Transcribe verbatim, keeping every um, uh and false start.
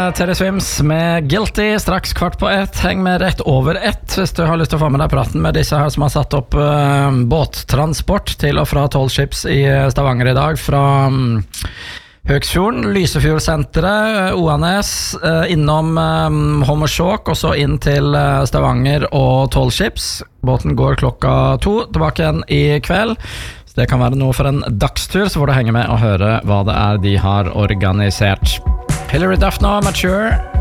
Terry Swims med Guilty, straks kvart på ett. Heng med rett over ett hvis du har lyst til å få med deg praten med disse her som har satt opp uh, båttransport til og fra Tall Ships i Stavanger i dag, fra um, Høgsfjorden, Lysefjordsenteret, Oanes, uh, innom um, Hommersåk, og så inn til uh, Stavanger og Tall Ships. Båten går klokka to, tilbake igjen i kveld. Det kan være noe for en dagstur, så får du henge med og høre hva det er de har organisert. Hilary Duff nå, Mature.